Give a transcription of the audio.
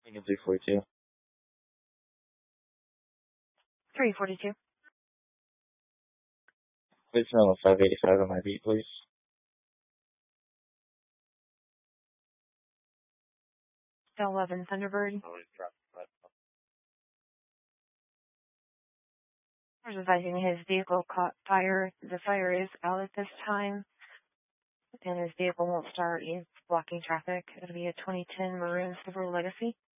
Union 342. 342. Please know 585 on my beat, please. Del 11 Thunderbird. We're advising his vehicle caught fire. The fire is out at this time, and his vehicle won't start. He's blocking traffic. It'll be a 2010 Maroon Silver Legacy.